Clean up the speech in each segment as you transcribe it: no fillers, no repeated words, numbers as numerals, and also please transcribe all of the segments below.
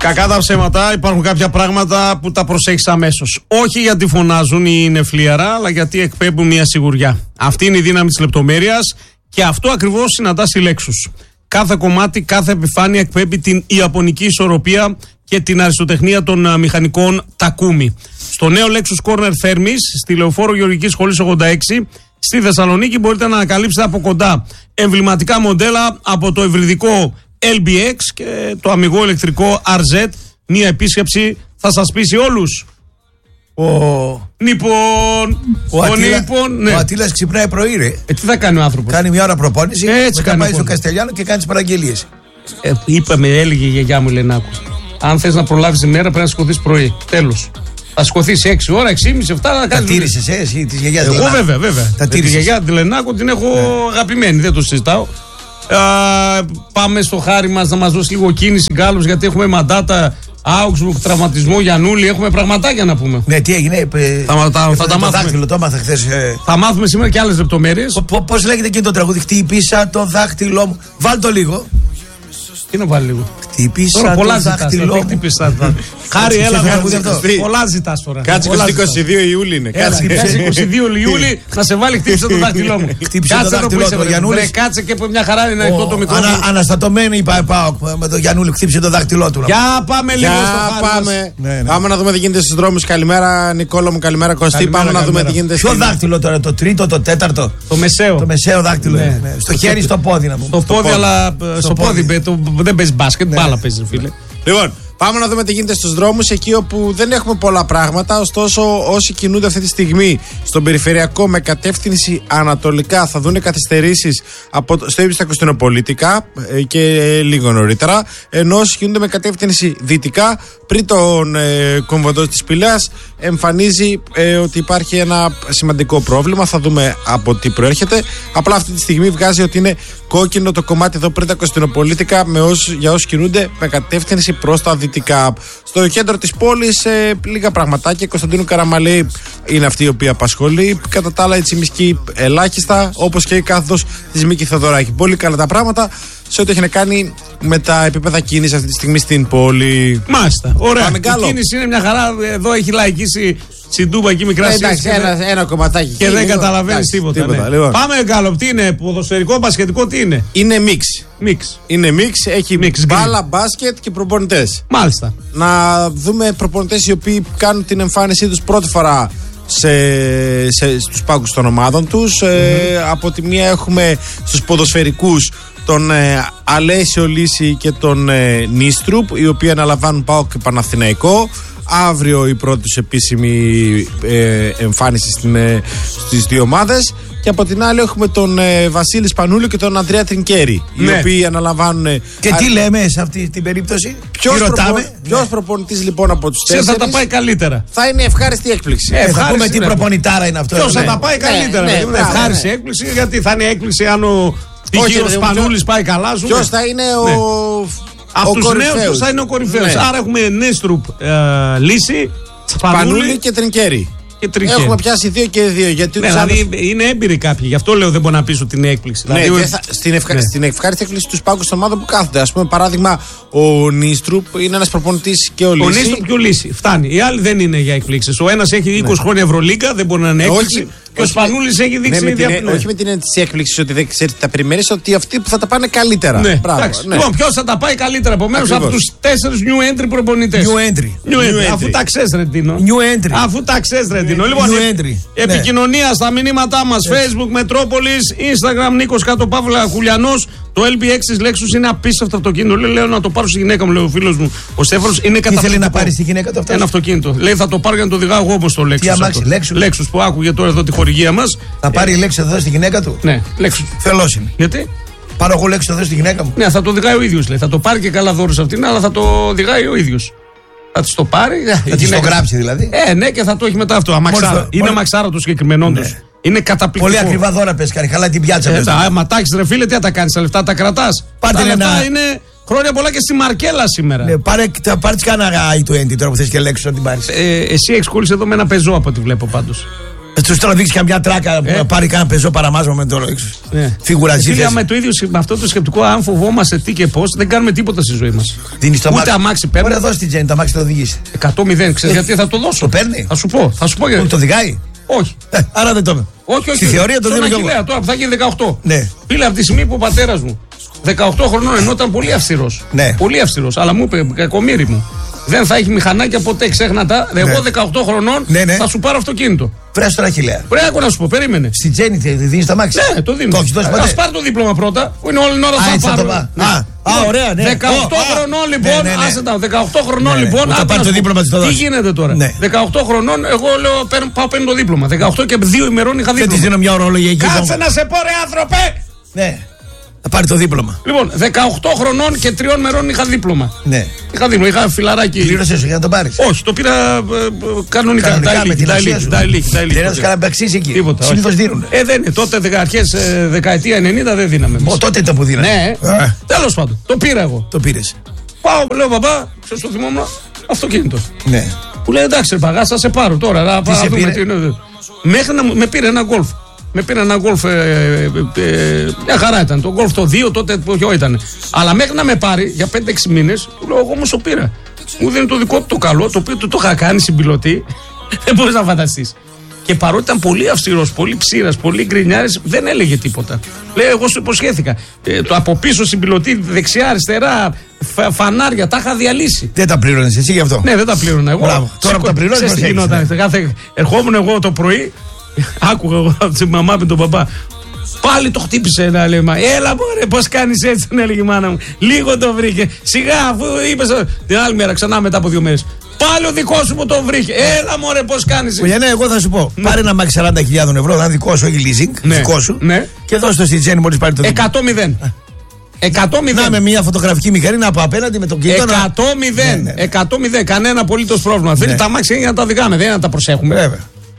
Κακά τα ψέματα, υπάρχουν κάποια πράγματα που τα προσέχεις αμέσως. Όχι γιατί φωνάζουν ή είναι φλιαρά, αλλά γιατί εκπέμπουν μια σιγουριά. Αυτή είναι η δύναμη της λεπτομέρειας και αυτό ακριβώς συναντά στη Lexus. Κάθε κομμάτι, κάθε επιφάνεια εκπέμπει την ιαπωνική ισορροπία και την αριστοτεχνία των μηχανικών Takumi. Στο νέο Lexus Corner Thermis, στη Λεωφόρο Γεωργικής Σχολής 86, στη Θεσσαλονίκη μπορείτε να ανακαλύψετε από κοντά εμβληματικά μοντέλα από το ευρυδικό LBX και το αμιγό ηλεκτρικό RZ. Μία επίσκεψη θα σας πείσει όλους. Ο Ατήλας ξυπνάει πρωί, ρε. Τι θα κάνει ο άνθρωπος? Κάνει μια ώρα προπόνηση, μετά πάει στο Καστελιάνο και κάνει τις παραγγελίες. Έλεγε η γιαγιά μου Λενάκου, αν θες να προλάβεις τη μέρα πρέπει να σηκωθείς πρωί. Τέλος. Θα σηκωθείς 6 ώρα, 6,5, 7 να κάνεις. Τα τήρησες εσύ της γιαγιάς? Εγώ βέβαια. Τη γιαγιά τη Λενάκου την έχω αγαπημένη, δεν το συζητάω. Πάμε στο χάρι μας να μας δώσει λίγο κίνηση Γκάλους, γιατί έχουμε μαντάτα, Augsburg, τραυματισμό Γιαννούλη, έχουμε πραγματάκια να πούμε. Ναι, τι έγινε? Θα τα μάθουμε. Το έμαθα χθες. Θα μάθουμε σήμερα και άλλες λεπτομέρειες. Πώς λέγεται εκείνο το τραγούδι? Χτύπησα το δάχτυλό μου. Βάλ το λίγο. Τι να βάλει λίγο? Χτύπησα το δάχτυλό μου. Χάρη, έλα, πολλά ζητάς τώρα. Κάτσε 22 Ιούλη είναι. Κάτσε 22 Ιούλη να σε βάλει χτύπησα το δάχτυλό μου. Χτύπησα το δάχτυλό του Γιαννούλη. Κάτσε και μια χαρά είναι ανοιχτό το μικρό. Αναστατωμένη πάω με τον Γιαννούλη, χτύπησε το δάχτυλό του. Για πάμε λίγο στο χάρι. Πάμε να δούμε τι γίνεται στους δρόμους. Καλημέρα Νικόλα μου, καλημέρα Κωστή. Πάμε να δούμε τι γίνεται. Ποιο δάχτυλο τώρα, το τρίτο, το τέταρτο? Το μεσαίο. Το μεσαίο δάχτυλο. Στο χέρι, στο πόδι να πούμε. Στο πόδι, αλλά στο πόδι δεν παίζει μπάσκετ, μπάλα παίζει, φίλε. Λοιπόν, πάμε να δούμε τι γίνεται στους δρόμους, εκεί όπου δεν έχουμε πολλά πράγματα. Ωστόσο, όσοι κινούνται αυτή τη στιγμή στον περιφερειακό με κατεύθυνση ανατολικά θα δουν καθυστερήσεις στο ύψος στα Κωνσταντινοπολίτικα και λίγο νωρίτερα. Ενώ όσοι κινούνται με κατεύθυνση δυτικά, πριν τον κομβοντό της Πηλαίας, εμφανίζει ότι υπάρχει ένα σημαντικό πρόβλημα. Θα δούμε από τι προέρχεται. Απλά αυτή τη στιγμή βγάζει ότι είναι κόκκινο το κομμάτι εδώ πριν τα Κωνσταντινοπολίτικα για όσους κινούνται με κατεύθυνση προς τα δυτικά. Στο κέντρο της πόλης λίγα πραγματάκια. Κωνσταντίνου Καραμαλή είναι αυτή η οποία απασχολεί. Κατά τα άλλα η Τσιμισκή ελάχιστα, όπως και η κάθοδος της Μίκη Θεοδωράκη. Πολύ καλά τα πράγματα σε ό,τι έχει να κάνει με τα επίπεδα κίνηση αυτή τη στιγμή στην πόλη. Μάλιστα. Ωραία. Η κίνηση είναι μια χαρά. Εδώ έχει λαϊκίσει Τσιντούμπα εκεί μικρά ένα κομματάκι. Και δεν καταλαβαίνει τίποτα. Ναι. Λοιπόν. Πάμε Γκάλοπ, τι είναι, ποδοσφαιρικό, μπασκετικό, τι είναι? Είναι μίξ. Είναι μίξ, έχει μπάλα, μπάσκετ και προπονητές. Μάλιστα. Να δούμε προπονητές οι οποίοι κάνουν την εμφάνισή τους πρώτη φορά στους πάγκους των ομάδων τους. Από τη μία έχουμε στους ποδοσφαιρικούς τον Αλέσιο Λύση και τον Νίστρουπ, οι οποίοι αναλαμβάνουν ΠΑΟΚ και Παναθηναϊκό. Αύριο η πρώτη τους επίσημη εμφάνιση στις δύο ομάδες. Και από την άλλη έχουμε τον Βασίλη Σπανούλη και τον Ανδρέα Τρινκέρι, οι οποίοι αναλαμβάνουν. Και τι λέμε σε αυτή την περίπτωση? Ποιος προπονητής λοιπόν από τους τέσσερις θα τα πάει καλύτερα? Θα είναι ευχάριστη έκπληξη. Θα πούμε τι προπονητάρα είναι αυτό. Ποιος θα τα πάει καλύτερα? Ευχάριστη έκπληξη, γιατί θα είναι έκπληξη αν ο Σπανούλης πάει καλά. Ποιος θα είναι από τους νέους ποιος θα είναι ο κορυφαίος? Άρα έχουμε Νίστρουπ, Λύση, Σπανούλη και Τρινκέρι. Έχουμε πιάσει 2 και 2. Γιατί δηλαδή είναι έμπειροι κάποιοι, γι' αυτό λέω δεν μπορώ να πείσω την έκπληξη. Στην ευχάριστη έκπληξη του πάγκου των ομάδων που κάθονται. Ας πούμε, παράδειγμα, ο Νίστρουπ είναι ένας προπονητής και ο Λύση. Ο Νίστρουπ και ο Λύση. Φτάνει. Οι άλλοι δεν είναι για εκπλήξεις. Ο ένας έχει 20 χρόνια Ευρωλίγκα, δεν μπορεί να είναι έκπληξη. Και ο Σπανούλης έχει δείξει όχι με την έννοια της έκπληξης ότι δεν ξέρει τα περιμένεις, ότι αυτοί που θα τα πάνε καλύτερα. Λοιπόν, ποιος θα τα πάει καλύτερα επομένως από τους 4 new entry προπονητές? Αφού τα ξέρεις, ρε Τίνο. Αφού τα ξέρεις, ρε Τίνο. Λοιπόν, επικοινωνία στα μηνύματά μας, Facebook, Μετρόπολης, Instagram, Νίκος _Παύλα Κουλιανός. Το LBX της Lexus είναι απίστευτο αυτοκίνητο. Λέω να το πάρω στη γυναίκα μου, λέει ο φίλος μου ο Στέφανος. Είναι καταπληκτικό. Ήθελε να πάρει στη γυναίκα του αυτό? Ένα αυτοκίνητο. Λέει θα το πάρω για να το οδηγάω εγώ όπως το Lexus. Τι αμάξι, Lexus που άκουγε τώρα εδώ τη χορηγία μας. Θα πάρει η Lexus εδώ στη γυναίκα του? Ναι, Lexus. Θελός είναι. Γιατί? Πάρω εγώ Lexus εδώ στη γυναίκα μου? Ναι, θα το οδηγάει ο ίδιος, λέει. Θα το πάρει και καλά δώρο σε αυτήν, αλλά θα το οδηγάει ο ίδιος. Θα τη το πάρει. Θα τη το γράψει δηλαδή. Ναι, και θα το έχει μετά αυτό. Αμαξάρα. Είναι αμαξάρα του συγκεκριμένου του. Είναι καταπληκτικό. Πολύ ακριβά δώρα πες, κάνει. Χαλάει την πιάτσα. Ματάξεις ρε φίλε, τι θα τα κάνεις? Τα λεφτά τα κρατάς? Τα λεφτά είναι χρόνια πολλά και στη Μαρκέλα σήμερα. Ναι, πάρε κάνα i20 τώρα που θες και Lexus να την πάρεις. Εσύ έχεις κολλήσει εδώ με ένα πεζό από ό,τι βλέπω πάντως. Του τραβήξει καμιά τράκα να πάρει κανένα πεζό παραμάζωμα με το φιγουραζίδε. Με το ίδιο με αυτό το σκεπτικό, αν φοβόμαστε τι και πώ, δεν κάνουμε τίποτα στη ζωή μα. Ούτε αμάξι παίρνει. Μπορεί να δώσει την Τζέννη, το αμάξι θα οδηγήσει. 100-0, ξέρει γιατί θα το δώσω. Το παίρνει. Θα σου πω γιατί. Το οδηγάει. Όχι. Άρα δεν το. Όχι. Στη θεωρία το δίνω και εγώ. Τώρα που θα γίνει 18. Ναι. Φίλε, από τη στιγμή που ο πατέρα μου 18 χρονών ενώ ήταν πολύ αυστηρό. Ναι. Πολύ αυστηρό. Αλλά μου είπε, κακομοίρη μου, δεν θα έχει μηχανάκια ποτέ, ξέχνα τα. Εγώ 18 χρονών θα σου πάρω αυτοκίνητο. Πρέσαι τώρα χιλέα. Πρέπει να σου πω, περίμενε. Στην Τζέννη τη δίνει τα μάξι. Ναι, το δίνω. Α πάρει το δίπλωμα πρώτα, που είναι όλη την ώρα θα πάρω. Ωραία, ναι. 18 χρονών λοιπόν, άσε τα. 18 χρονών λοιπόν. Θα πάρει το δίπλωμα τη το τι γίνεται τώρα. 18 χρονών, εγώ λέω πάω παίρνω το δίπλωμα. 18 και 2 ημερών είχα δίπλωμα. Δεν τη δίνω μια ορολογιακή. Κάτσε να σε πω, ρε άνθρωπε! Ναι. Θα πάρει το δίπλωμα. Λοιπόν, 18 χρονών και 3 μερών είχα δίπλωμα. Ναι. Είχα δίπλωμα, είχα φιλαράκι. Πλήρωσε για να το πάρει. Όχι, το πήρα κανονικά. Δεν έδωσε κανένα μπαξί εκεί. Συνήθως δίνουν. Δεν είναι. Τότε αρχές δεκαετία 90 δεν δίναμε. Τότε ήταν που δίναμε. Ναι. Τέλος πάντων, το πήρα εγώ. Το πήρε. Πάω, λέω μπαμπά, ξέρεις το θυμόμουν, αυτοκίνητο. Ναι. Που λέει εντάξει, παγά, θα σε πάρω τώρα. Μέχρι να με πήρε ένα γκολφ. Με πήρε ένα γκολφ, μια χαρά ήταν. Το γκολφ το 2 τότε ποιο ήταν. Αλλά μέχρι να με πάρει για 5-6 μήνες, του λέω εγώ όμως το πήρα. Μου δίνει το δικό του το καλό, το οποίο το είχα κάνει συμπιλωτή. Δεν μπορείς να φανταστείς. Και παρότι ήταν πολύ αυστηρός, πολύ ψήρας, πολύ γκρινιάρης, δεν έλεγε τίποτα. Λέει, εγώ σου υποσχέθηκα. Το από πίσω συμπιλωτή, δεξιά, αριστερά, φανάρια, τα είχα διαλύσει. Δεν τα πλήρωνες εσύ γι' αυτό. Ναι, δεν τα πλήρωνα εγώ. Μπράβο. Τώρα που τα πληρώνεις, τι γινόταν. Ερχόμουν εγώ το πρωί. Άκουγα εγώ από τη μαμά με τον παπά. Πάλι το χτύπησε ένα λέμα. Έλα μωρέ, πώς κάνεις έτσι, τον έλεγε η μάνα μου. Λίγο το βρήκε. Σιγά, αφού είπες. Την άλλη μέρα, ξανά μετά από 2 μέρες. Πάλι ο δικός σου μου το βρήκε. Έλα μωρέ, πώς κάνεις. Ναι, εγώ θα σου πω. Πάρε ένα μάξι 40.000 ευρώ, θα είναι δικό σου, όχι leasing. Δικό σου. Και δώσ' το στη Τζέννη μόλις πάρει το δικό. 100-0. Να με μια φωτογραφική μηχανή να από απέναντι με τον κινητό. 100-0. Κανένα απολύτως πρόβλημα. Θέλει τα μάξι για να τα οδηγάμε, δεν να τα προσέχουμε. Βέβαια.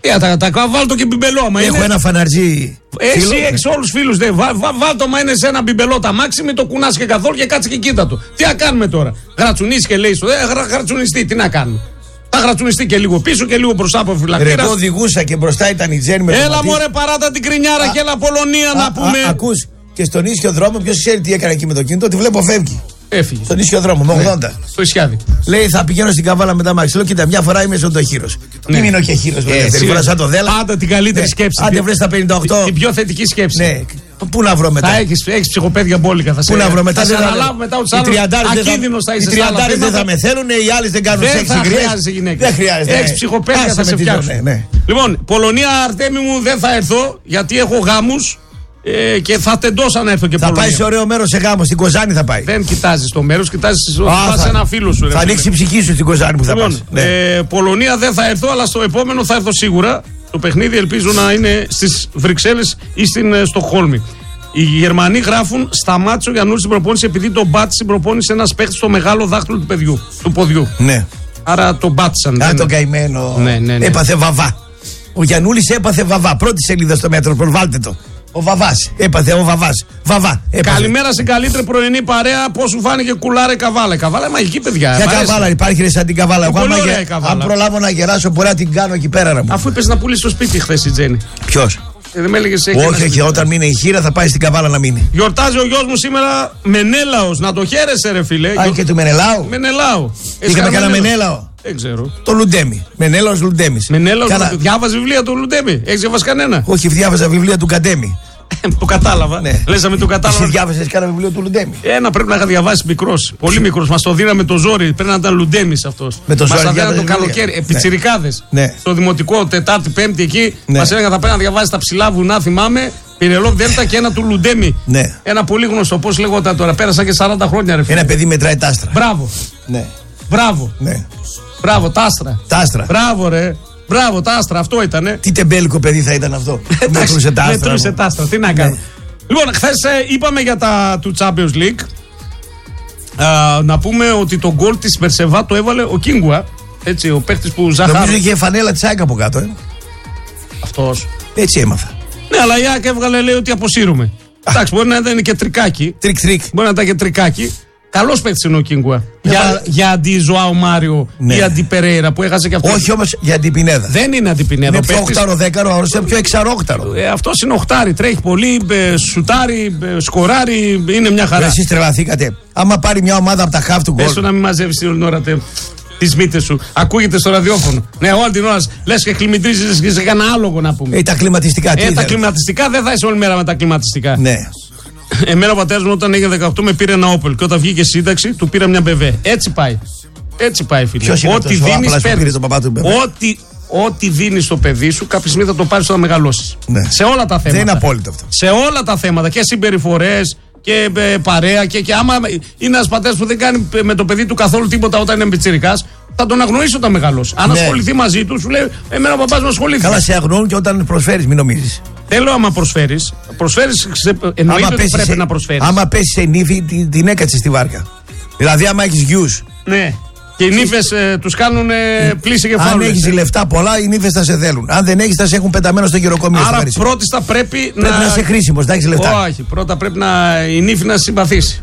Βάλ το και μπιμπελό. Έχω ένα φαναρτζή. Εσύ έχεις όλους τους φίλους. Βάλ το, μα είναι σε ένα μπιμπελό τα μάξι, μην το κουνάς και καθόλου και κάτσε και κοίτα το. Τι να κάνουμε τώρα. Γρατσουνίσει και λέει στο. Γρατσουνιστεί, τι να κάνουμε. Θα γρατσουνιστεί και λίγο πίσω και λίγο μπροστά από φυλακτήρα. Εγώ οδηγούσα και μπροστά ήταν η Τζέννη με το. Έλα μωρέ, παράτα την κρινιάρα και έλα Πολωνία να πούμε. Ακούς. Και στον ίσιο δρόμο, ποιος ξέρει τι έκανε εκεί με το κινητό, τη βλέπω φεύγει. Έφυγε. Στον ίσιο δρόμο, με 80. Στο Ισιάδι. Λέει θα πηγαίνω στην Καβάλα με τα μάξι. Λέω κοίτα, μια φορά είμαι ζωντοχύρος. Μην μείνω και χείρος. Δεύτερη φορά σαν το δέλα. Πάντα την καλύτερη σκέψη. Άντε βρες τα 58. Την πιο θετική σκέψη. Ναι. Πού να βρω μετά. Θα έχεις ψυχοπαίδια μπόλικα. Πού να βρω μετά. Θα σε αναλάβω μετά τους άλλους. Ακίνδυνος θα είσαι. Οι 30 δεν θα με θέλουν, οι άλλοι δεν κάνουν σεξ. Δεν χρειάζεσαι γυναίκα. Δεν χρειάζεται. Έχεις ψυχοπαίδια, θα σε φτιάξουν. Λοιπόν, Πολωνία, Αρτέμι μου, δεν θα έρθω γιατί έχω γάμους. Και θα τεντώσα να έρθω και θα πάει σε ωραίο μέρος σε γάμο, στην Κοζάνη θα πάει. Δεν κοιτάζεις το μέρος, κοιτάζεις ότι πας ένα φίλο σου. Θα ανοίξει η ψυχή σου στην Κοζάνη που θα πας. Πολωνία δεν θα έρθω, αλλά στο επόμενο θα έρθω σίγουρα. Το παιχνίδι ελπίζω να είναι στις Βρυξέλλες ή στην Στοκχόλμη. Οι Γερμανοί γράφουν σταμάτησε ο Γιαννούλης στην προπόνηση επειδή τον μπάτησε στην προπόνηση ένας παίχτης στο μεγάλο δάχτυλο του ποδιού. Ναι. Άρα τον μπάτησαν. Α, τον καημένο. Ναι. Έπαθε βαβά. Ο Γιαννούλης έπαθε βαβά. Πρώτη σελίδα στο μέτρο, προβάλτε το. Ο Βαβάς. Έπαθε ο Βαβάς. Βαβά. Έπαθε. Καλημέρα στην καλύτερη πρωινή παρέα. Πώς σου φάνηκε κουλάρε καβάλα. Καβάλα είναι μαγική, παιδιά. Για καβάλα υπάρχει ρε σαν την καβάλα. Εγώ αν προλάβω να γεράσω, μπορεί να την κάνω εκεί πέρα. Μου. Αφού είπες να πουλήσεις το σπίτι χθες η Τζέννη. Ποιος? Δεν με έλεγες όχι, όταν μείνει η χείρα θα πάει στην καβάλα να μείνει. Γιορτάζει ο γιος μου σήμερα Μενέλαος. Να το χαίρεσαι, ρε φίλε. Και του Μενελάου. Μενελάου. Είχαμε κανένα Μενέλαο. Δεν ξέρω. Το Λουντέμι. Μενέλαος Λουντέμις. Διάβαζε βιβλία του Λουντέμι. Έχεις διαβάσει κανένα? Όχι, διάβαζα βιβλία του Καντέμι. Το κατάλαβα. Ναι. Λέσαμε το κατάλαβα. Εσύ διάβασες κάνα βιβλίο του Λουντέμι? Ένα πρέπει να είχα διαβάσει μικρός. Πολύ μικρός. Μας το δίναμε το ζόρι. Πρέπει να ήταν Λουντέμις αυτός. Με το ζόρι. Μας τα το καλοκαίρι. Πιτσιρικάδες. Ναι. Στο δημοτικό, Τετάρτη, Πέμπτη εκεί. Ναι. Μας έλεγαν θα πρέπει να διαβάσει τα ψηλά βουνά, θυμάμαι. Πυρελό Δέλτα και ένα του Λουντέμι. Ναι. Ένα πολύ γνωστό. Πώς λεγόταν τώρα. Πέρασα και 40 χρόνια ρε φίλε. Ένα παιδί μετράει τα άστρα. Μπράβο. Ναι. Μπράβο. Ναι. Μπράβο, τα άστρα. Τα άστρα. Μπράβο, ρε. Μπράβο, τα άστρα. Αυτό ήτανε. Τι τεμπέλικο παιδί θα ήταν αυτό. Μετρούσε τα άστρα. Μετρούσε τα άστρα. Τι να κάνω. Λοιπόν, χθες είπαμε για τα του Champions League. Να πούμε ότι το γκολ της Μπερσεβά το έβαλε ο Κίνγκουα. Έτσι, ο παίχτης που ζάχαρε. Νομίζω είχε φανέλα της ΑΕΚ από κάτω. Αυτός. Έτσι έμαθα. Ναι, αλλά η ΑΕΚ έβγαλε, λέει ότι αποσύρουμε. Εντάξει, μπορεί να ήταν και τρικάκι. Τρικ. Μπορεί να ήταν και τρικάκι. Καλός παίκτης είναι ο Κίνγκουα. Για αντι Ζωάο Μάριο ή αντι Περέιρα που έχασε και αυτό. Όχι όμως για αντι Πινέδα. Δεν είναι αντι Πινέδα. Είναι πιο 8-10, ο άλλος είναι πιο 6-8. Αυτός είναι οχτάρι. Τρέχει πολύ, σουτάρει, σκοράρει. Είναι μια χαρά. Εσείς τρελαθήκατε. Άμα πάρει μια ομάδα από τα χαφ του γκολ. Πες να μην μαζεύεις την ώρα τις μύτες σου. Ακούγεται στο ραδιόφωνο. Ναι, όλη την ώρα λες και κλιμητρίζεις και σε κανένα άλογο να πούμε. Τα κλιματιστικά. Τα κλιματιστικά δεν θα είσαι όλη μέρα με τα κλιματιστικά. Ναι. Εμένα ο πατέρας μου όταν έγινε 18 με πήρε ένα Opel και όταν βγήκε σύνταξη του πήρα μια BV. Έτσι πάει. Έτσι πάει, φίλε. Ό,τι δίνεις παίρνεις. Ό,τι δίνεις στο παιδί σου, κάποια στιγμή θα το πάρεις όταν μεγαλώσεις. Ναι. Σε όλα τα θέματα. Δεν είναι απόλυτο αυτό. Σε όλα τα θέματα και συμπεριφορές και παρέα και άμα είναι ένας πατέρας που δεν κάνει με το παιδί του καθόλου τίποτα όταν είναι πιτσιρικάς, θα τον αγνοήσει όταν μεγαλώσει. Αν ασχοληθεί μαζί του, σου λέει: εμένα ο παπάς μου ασχολήθηκε. Καλά, σε αγνοούν και όταν προσφέρεις, μην νομίζεις. Θέλω άμα προσφέρεις, εννοείται ότι πρέπει να προσφέρεις. Άμα πέσει σε νύφη, την έκατσε στη βάρκα. Δηλαδή, άμα έχεις γιους. Ναι. Και οι νύφες τους κάνουν πλήση κεφάλου. Αν έχεις λεφτά πολλά, οι νύφες θα σε θέλουν. Αν δεν έχεις, θα σε έχουν πεταμένο στο γεροκομείο. Άρα πρώτης θα πρέπει να είσαι χρήσιμος, να έχεις λεφτά. Όχι, πρώτα πρέπει η νύφη να συμπαθήσει.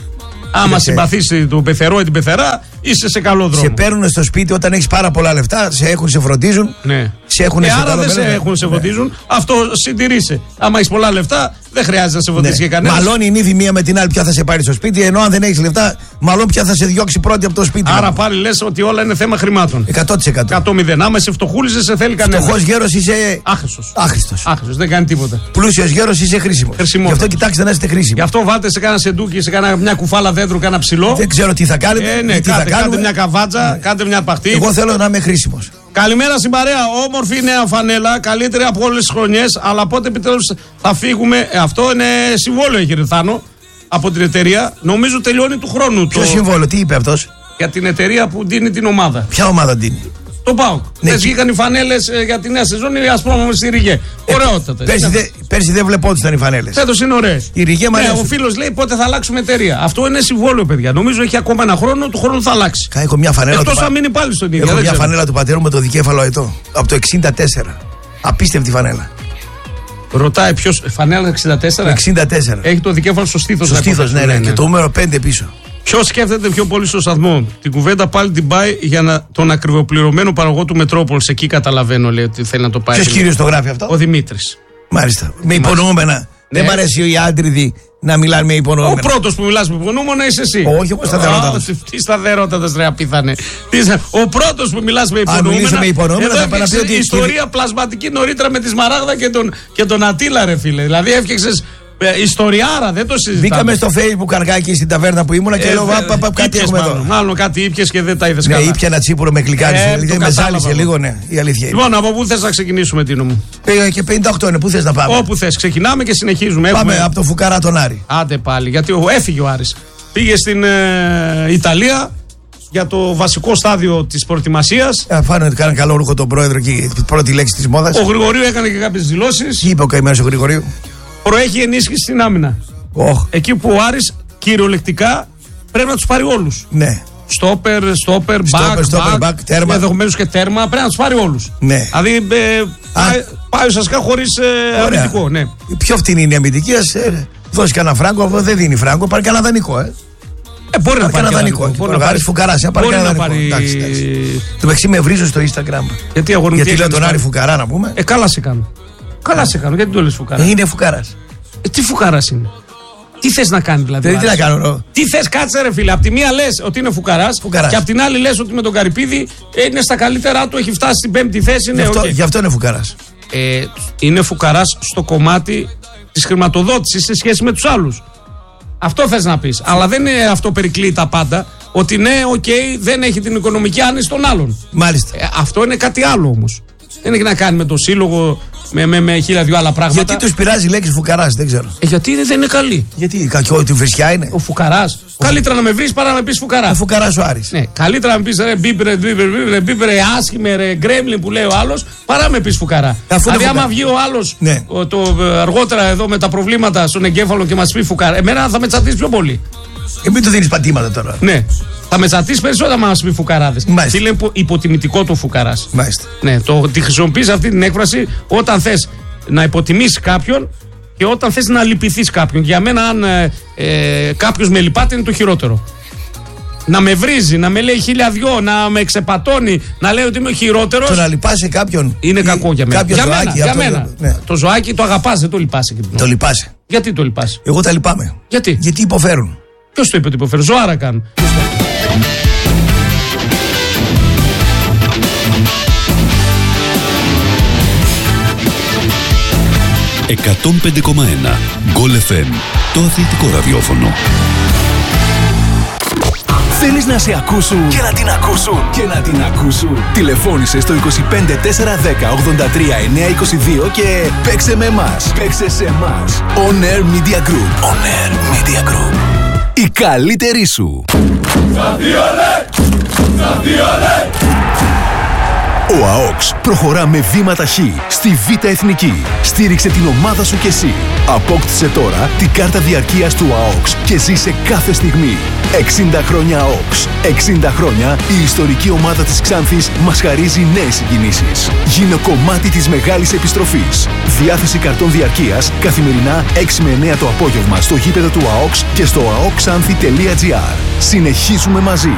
Άμα συμπαθήσει τον πεθερό ή την πεθερά, είσαι σε καλό δρόμο. Σε παίρνουν στο σπίτι όταν έχεις πάρα πολλά λεφτά, σε φροντίζουν. Ναι. Άρα δεν σε έχουν, σε φροντίζουν. Αυτό συντηρείσαι. Άμα έχεις πολλά λεφτά, δεν χρειάζεται να σε φροντίσει και κανένα. Μαλώνει η νύφη μία με την άλλη, ποια θα σε πάρει στο σπίτι, ενώ αν δεν έχεις λεφτά, μάλλον ποια θα σε διώξει πρώτη από το σπίτι. Άρα πάλι λες ότι όλα είναι θέμα χρημάτων. 100%. 100-0. Άμα είσαι φτωχούλης, δεν σε θέλει κανένα. Φτωχός γέρος είσαι άχρηστος. Δεν κάνει τίποτα. Πλούσιος γέρος είσαι χρήσιμος. Γι' αυτό κοιτάξτε να είστε χρήσιμοι. Γι' αυτό βάλτε σε κάνα σεντούκι, σε κάνα μια κουφάλα δέντρου, κάνα ψηλό. Δεν ξέρω τι θα κάνετε. Κάντε μια καβάτσα, κάντε μια παχτή. Εγώ θέλω να είμαι χρήσιμος. Καλημέρα στην παρέα. Όμορφη νέα φανέλα. Καλύτερη από όλες τις χρονιές. Αλλά πότε επιτέλους θα φύγουμε. Αυτό είναι συμβόλαιο, έχει Ρεθάνο από την εταιρεία. Νομίζω τελειώνει του χρόνου. Ποιο συμβόλαιο, τι είπε αυτός? Για την εταιρεία που δίνει την ομάδα. Ποια ομάδα δίνει? Το ΠΑΟΚ. Χθες βγήκαν οι φανέλες για τη νέα σεζόν. Η Ασπρόμαυρη στη Ριγέ. Ωραιότατα. Πέρσι δεν βλεπόντουσαν οι φανέλες. Φέτος είναι ωραίες. Η Ριγέ μου αρέσει. Ο φίλος λέει πότε θα αλλάξουμε εταιρεία. Αυτό είναι συμβόλαιο, παιδιά. Νομίζω έχει ακόμα ένα χρόνο. Του χρόνου θα αλλάξει. Έχω μια φανέλα. Εκτός θα μείνει πάλι στον ίδιο. Έχω μια φανέλα του πατέρα μου με το δικέφαλο αετό. Από το 64. Απίστευτη φανέλα. Ρωτάει ποιος. Φανέλα 64. 64. Έχει το δικέφαλο στο στήθος. Στο στήθος, ναι. Και το νούμερο 5 πίσω. Ποιος σκέφτεται πιο πολύ στο σταθμό? Την κουβέντα πάλι την πάει για τον ακριβοπληρωμένο παραγωγό του Μετρόπολης. Εκεί καταλαβαίνω, λέει, ότι θέλει να το πάει. Ποιος κύριος το γράφει αυτό? Ο Δημήτρης. Μάλιστα. Με υπονοούμενα. Ναι. Δεν μ' αρέσει οι άντριδοι να μιλάνε με υπονοούμενα. Ο πρώτος που μιλάς με υπονοούμενα είσαι εσύ. Όχι, όπως σταθερότατος. Τι σταθερότατος, ρε απίθανε. Ο πρώτος που μιλάς με υπονοούμενα. Αν μιλήσω με υπονοούμενα, θα παραπεί ότι. Ιστορία πλασματική νωρίτερα με τη Σμαράγδα και τον Ατήλα, ρε φίλε. Δηλαδή έφτιαξες. Ιστοριάρα, δεν το συζητάμε. Μπήκαμε στο Facebook αργάκι στην ταβέρνα που ήμουνα και λέω κάτι έχουμε εδώ. Μάλλον κάτι ήπιες και δεν τα είδες καλά. Ναι, ήπια ένα τσίπουρο με κλικάρισε. Με ζάλισε λίγο, ναι, η αλήθεια είναι. Λοιπόν, από πού θες να ξεκινήσουμε, Τίνο μου? Και 58 είναι, πού θες να πάμε? Όπου θες, ξεκινάμε και συνεχίζουμε. Πάμε από το Φουκαρά τον Άρη. Άντε πάλι, γιατί έφυγε ο Άρης. Πήγε στην Ιταλία για το βασικό στάδιο της προετοιμασίας. Φάνε ότι κάνει καλό ρούχο τον πρόεδρο και η πρώτη λέξη της μόδας. Ο Γρηγορίου έκανε και κάποιες δηλώσεις. Τι είπε ο καημένος ο Γρηγορίου? Προέχει ενίσχυση στην άμυνα. Εκεί που ο Άρης κυριολεκτικά πρέπει να τους πάρει όλους. Ναι. Στόπερ, back, τέρμα. Ενδεχομένως και τέρμα, πρέπει να τους πάρει όλους. Ναι. Δηλαδή πάει ουσιαστικά χωρίς αμυντικό. Ναι. Η πιο φτηνή είναι η αμυντική, δώσει κανένα φράγκο, αυτό δεν δίνει φράγκο, πάρει κανένα δανεικό. Μπορεί να πάρει δανεικό. Μπορεί να πάρει Φουκαρά, πάρει κανένα δανεικό. Το μεταξύ με βρίζω στο Instagram. Γιατί λέω τον Άρη Φουκαρά να πούμε. Καλά σε κάνω. Καλά σε κάνω, γιατί το λες Φουκαρά? Είναι Φουκαράς. Τι Φουκαράς είναι? Τι θες να κάνει δηλαδή? Τι να κάνω. Τι θες, κάτσε ρε φίλε. Απ' τη μία λες ότι είναι Φουκαράς και απ' την άλλη λες ότι με τον Καρυπίδη είναι στα καλύτερά του, έχει φτάσει στην 5η θέση. Γι' αυτό είναι Φουκαράς. Είναι Φουκαράς στο κομμάτι της χρηματοδότησης σε σχέση με τους άλλους. Αυτό θες να πεις. Αλλά δεν είναι αυτό περικλεί τα πάντα. Ότι ναι, δεν έχει την οικονομική άνεση των άλλων. Μάλιστα. Αυτό είναι κάτι άλλο όμως. Δεν έχει να κάνει με το σύλλογο, με χίλια δυο άλλα πράγματα. Γιατί τους πειράζει η λέξη Φουκαράς, δεν ξέρω. Γιατί δεν είναι καλή. Γιατί κακό, τη βρισιά είναι. Ο Φουκαράς. Καλύτερα να με βρεις παρά να με πεις Φουκαρά. Ο Φουκαράς ο Άρης. Ναι, καλύτερα να με πεις ρε μπίμπρε, άσχημε ρε γκρέμλιν που λέει ο άλλος, παρά να με πεις Φουκαρά. Δηλαδή, άμα βγει ο άλλος αργότερα εδώ με τα προβλήματα στον εγκέφαλο και μας πει Φουκαρά, εμένα θα με τσατίσει πιο πολύ. Μην του δίνεις πατήματα τώρα. Ναι. Θα με τσατίσει περισσότερα να μας πει Φουκαράδες. Τι λέει υποτιμητικό το Φουκαράς. Μάλιστα. Ναι, τη χρησιμοποιείς αυτή την έκφραση όταν θες να υποτιμήσεις κάποιον και όταν θες να λυπηθείς κάποιον. Για μένα, αν κάποιος με λυπάται, είναι το χειρότερο. Να με βρίζει, να με λέει 1002, να με ξεπατώνει, να λέει ότι είμαι ο χειρότερος. Το να λυπάσαι κάποιον. Είναι κακό για μένα. Για μένα. Ναι. Το ζωάκι το αγαπάς, δεν το λυπάσαι. Το λυπάσαι. Γιατί το λυπάσαι? Εγώ τα λυπάμαι. Γιατί υποφέρουν. Ποιος το είπε ότι υποφέρουν? Ζωάρα κάνουν. 105,1 Goal FM, το αθλητικό ραδιόφωνο. Θέλεις να σε ακούσουν και να την ακούσουν και να την ακούσουν? Τηλεφώνησε στο 25 410 83 922 και παίξε με εμάς. Παίξε σε εμάς. On Air Media Group. On Air Media Group. Η καλύτερη σου. Ο ΑΟΚΣ προχωρά με βήματα χ στη Β' Εθνική. Στήριξε την ομάδα σου κι εσύ. Απόκτησε τώρα την κάρτα διαρκείας του ΑΟΚΣ και ζήσε κάθε στιγμή. 60 χρόνια ΑΟΚΣ. 60 χρόνια η ιστορική ομάδα της Ξάνθης μας χαρίζει νέες συγκινήσεις. Γίνε κομμάτι της μεγάλης επιστροφής. Διάθεση καρτών διαρκείας καθημερινά 6 με 9 το απόγευμα στο γήπεδο του ΑΟΚΣ και στο aoxanthi.gr. Συνεχίζουμε μαζί.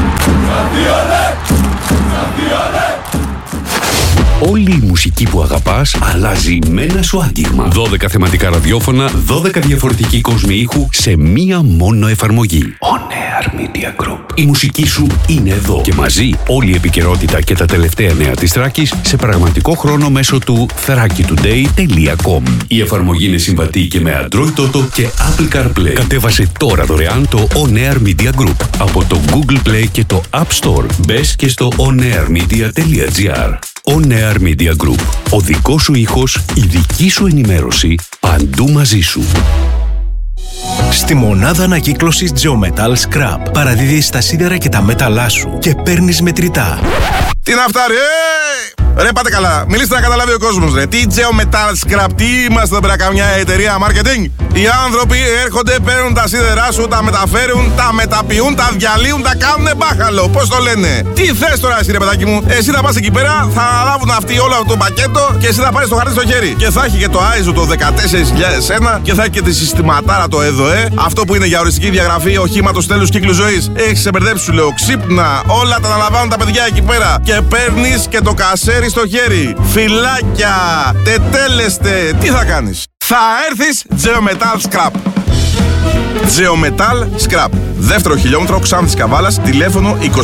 Όλη η μουσική που αγαπάς αλλάζει με ένα σου άγγιγμα. 12 θεματικά ραδιόφωνα, 12 διαφορετικοί κόσμοι ήχου σε μία μόνο εφαρμογή. On Air Media Group. Η μουσική σου είναι εδώ. Και μαζί όλη η επικαιρότητα και τα τελευταία νέα της Θράκης σε πραγματικό χρόνο μέσω του thrakitoday.com. Η εφαρμογή είναι συμβατή και με Android Auto και Apple CarPlay. Κατέβασε τώρα δωρεάν το On Air Media Group από το Google Play και το App Store. Μπες και στο onairmedia.gr. On Air Media Group. Ο δικός σου ήχος, η δική σου ενημέρωση, παντού μαζί σου. Στη μονάδα ανακύκλωσης Geometal Scrap παραδίδεις τα σίδερα και τα μέταλλά σου και παίρνεις μετρητά. Τι να φτάρει, Ρε πάτε καλά, μιλήστε να καταλάβει ο κόσμος ρε. Τι Geometal Scrap, τι είμαστε πέρα καμιά εταιρεία marketing? Οι άνθρωποι έρχονται, παίρνουν τα σίδερά σου, τα μεταφέρουν, τα μεταποιούν, τα διαλύουν, τα κάνουνε μπάχαλο. Πώς το λένε? Τι θες τώρα εσύ ρε παιδάκι μου? Εσύ θα πας εκεί πέρα, θα αναλάβουν αυτοί όλο αυτό το πακέτο και εσύ θα πάρεις το χαρτί στο χέρι. Και θα έχει και το ISO το 14001 και θα έχει και τη συστηματάρα το ΕΔΟΕ. Αυτό που είναι για οριστική διαγραφή οχήματος τέλους κύκλου ζωής. Έχεις ξεμπερδέψει σου λέω, ξύπνα. Όλα τα αναλαμβάνουν τα παιδιά εκεί πέρα. Και παίρνεις και το κασέρι στο χέρι. Φυλάκια, τετέλεστε, τι θα κάνεις? Θα έρθεις Geometal Scrap. Geometal Scrap. Δεύτερο χιλιόμετρο Ξάνθης Καβάλας, τηλέφωνο 2541 022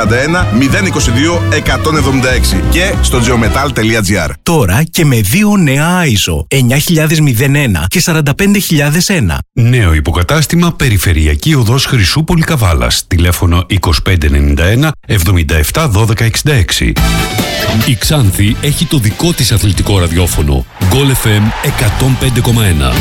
176 και στο geometal.gr. Τώρα και με 2 νέα ISO 9001 και 45001. Νέο υποκατάστημα Περιφερειακή Οδός Χρυσούπολη Καβάλας, τηλέφωνο 2591 77 12 66. Η Ξάνθη έχει το δικό της αθλητικό ραδιόφωνο. Goal FM 105,1.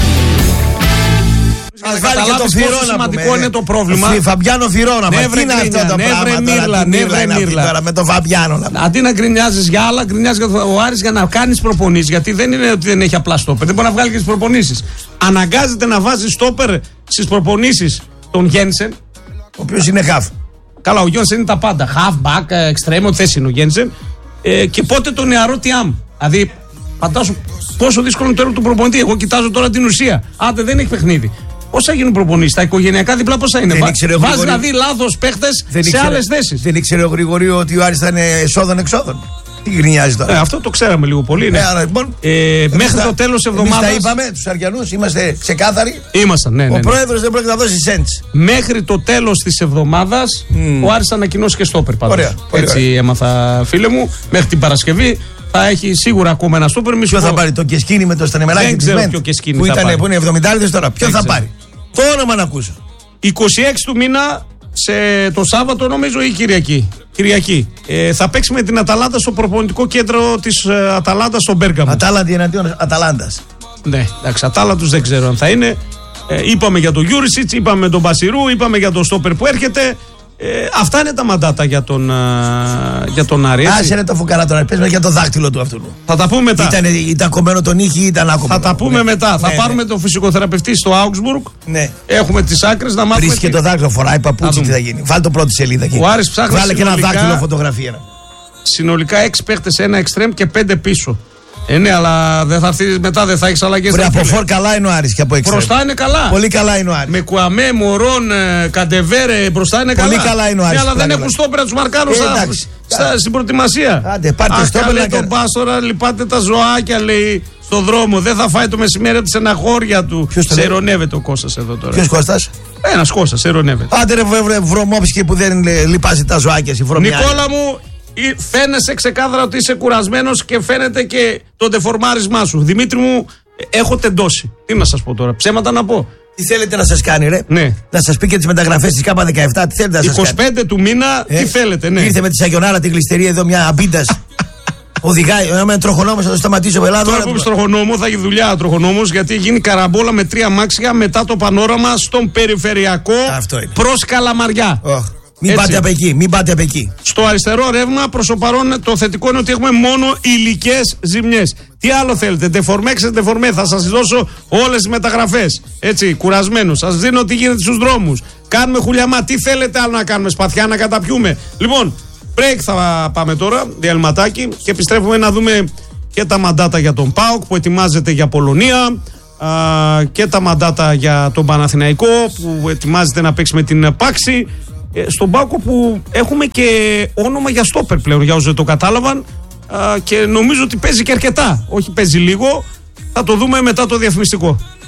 Ας βάλει και το Φιρόνα. Σημαντικό είναι το πρόβλημα. Φαμπιάνο Φιρόνα. Τι είναι αυτό το πράγμα τώρα με το Φαμπιάνο? Αντί να γκρινιάζεις για άλλα, γκρινιάζει ο Άρης για να κάνεις προπονήσεις. Γιατί δεν είναι ότι δεν έχει απλά στόπερ. Δεν μπορεί να βγάλει και τις προπονήσεις. Αναγκάζεται να βάζει στόπερ στις προπονήσεις τον Γένσεν. Ο οποίος είναι χαφ. Καλά, ο Γένσεν είναι τα πάντα. Χαφ, μπακ, εξτρέμ, ό,τι θέση είναι ο Γένσεν. Και πότε τον νεαρό Τιάμ. Δηλαδή, φαντάσου πόσο δύσκολο είναι το έργο του προπονητή. Εγώ κοιτάζω τώρα την ουσία. Άντε, δεν έχει παιχνίδι. Πώς θα γίνουν προπονήσεις, τα οικογενειακά διπλά πώς θα είναι? Βάζει δηλαδή λάθος παίχτες σε άλλες θέσεις. Δεν ήξερε ο Γρηγορίου ότι ο Άρης θα είναι εσόδων-εξόδων? Τι γκρινιάζει τώρα? Αυτό το ξέραμε λίγο πολύ. Ναι. Λοιπόν, μέχρι το τέλος της εβδομάδας. Εμείς τα είπαμε, τους Αριανούς, είμαστε ξεκάθαροι. Ήμασταν, ναι. Ο πρόεδρος δεν πρόκειται να δώσει σέντς. Μέχρι το τέλος της εβδομάδας ο Άρης θα ανακοινώσει και στόπερ πάντως. Ωραία. Έτσι έμαθα, φίλε μου, μέχρι την Παρασκευή. Θα έχει σίγουρα ακόμα ένα στόπερ. Ποιο θα πάρει? Το Κεσκίνη με το Στανεμελάκι? Δεν ξέρω ποιο Κεσκίνη που θα ήταν, πάρει. που είναι 70 τώρα. Ποιο θα πάρει? Το όνομα να ακούσω. 26 του μήνα, το Σάββατο νομίζω ή Κυριακή. Θα παίξει με την Αταλάντα στο προπονητικό κέντρο της Αταλάντα στο Μπέργαμο. Ατάλαντα εναντίον Αταλάντας. Ναι, εντάξει, Ατάλαντους δεν ξέρω αν θα είναι. Είπαμε για τον Γιούρισιτς, είπαμε με τον Μπασιρού, είπαμε για τον στόπερ που έρχεται. Αυτά είναι τα μαντάτα για τον Άρη. Άσε είναι το φουκαρά τώρα. Πες με για το δάκτυλο του αυτού. Θα τα πούμε μετά. Ήταν κομμένο τον ήχη ή ήταν άκομο? Θα τα πούμε μετά. Θα πάρουμε τον φυσικοθεραπευτή στο Augsburg. Ναι. Έχουμε τις άκρες να μάθουμε. Βρίσκει και το δάκτυλο, φοράει παπούτσι, τι θα γίνει? Βάλει το πρώτη σελίδα εκεί. Ο Άρης ψάχνει. Βάλε και ένα δάκτυλο φωτογραφία. Συνολικά 6 παίχτες, 1 εξτρέμ και 5 πίσω. Ναι, αλλά δεν θα έρθει μετά, δεν θα έχει αλλαγές. Από φορ καλά είναι ο Άρης και από έξω. Μπροστά είναι καλά. Πολύ καλά είναι ο Άρης. Με Κουαμέ, Μωρόν, Καντεβέρε μπροστά είναι πολύ καλά. Πολύ καλά είναι ο Άρης. Αλλά δεν έχουν στόπερα του μαρκάρου στην προετοιμασία. Άντε, πάρτε στόπερα. Λέει τον Πάστορα, λυπάτε τα ζωάκια, λέει, στο δρόμο. Δεν θα φάει το μεσημέρι από τη στεναχώρια του. Σε ειρωνεύεται ο Κώστας εδώ τώρα. Ποιος Κώστας? Ένας Κώστας, σε ειρωνεύεται. Άντε ρε βρωμόψικη που δεν λυπάσαι τα ζωάκια, η βρωμιά. Νικόλα μου, φαίνεσαι ξεκάθαρα ότι είσαι κουρασμένος και φαίνεται και το ντεφορμάρισμά σου. Δημήτρη μου, έχω τεντώσει. Τι να σας πω τώρα, ψέματα να πω. Τι θέλετε να σας κάνει, ρε? Ναι. Να σας πει και τις μεταγραφές της ΚΑΠΑ 17, τι θέλετε να σας 25 κάνει? του μήνα, τι θέλετε, ναι. Ήρθε με τη Σαγιονάρα την κλειστερία εδώ μια αμπίντας. Οδηγάει, με τροχονόμος θα το σταματήσω. Τώρα που είπες τροχονόμο, θα έχει δουλειά τροχονόμος, γιατί γίνει καραμπόλα με 3 αμάξια μετά το πανόραμα στον περιφερειακό προς Καλαμαριά. Μην πάτε απ' εκεί, μην πάτε απ' εκεί. Στο αριστερό ρεύμα, προς το παρόν, το θετικό είναι ότι έχουμε μόνο υλικές ζημιές. Τι άλλο θέλετε, ντεφορμέ, ξεντεφορμέ, θα σας δώσω όλες τις μεταγραφές. Έτσι, κουρασμένος. Σας δίνω τι γίνεται στους δρόμους. Κάνουμε χουλιαμά, τι θέλετε άλλο να κάνουμε, σπαθιά να καταπιούμε. Λοιπόν, break θα πάμε τώρα, διαλυματάκι, και επιστρέφουμε να δούμε και τα μαντάτα για τον ΠΑΟΚ που ετοιμάζεται για Πολωνία, και τα μαντάτα για τον Παναθηναϊκό που ετοιμάζεται να παίξει με την Πάξη. Στον ΠΑΟΚ που έχουμε και όνομα για στόπερ πλέον, για όσοι δεν το κατάλαβαν, και νομίζω ότι παίζει και αρκετά. Όχι, παίζει λίγο. Θα το δούμε μετά το διαφημιστικό.